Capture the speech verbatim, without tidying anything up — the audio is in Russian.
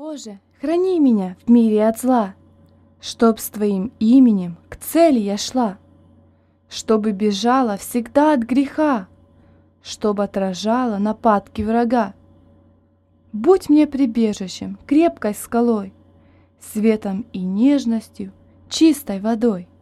Боже, храни меня в мире от зла, чтоб с Твоим именем к цели я шла, чтобы бежала всегда от греха, чтоб отражала нападки врага. Будь мне прибежищем, крепкой скалой, светом и нежностью, чистой водой.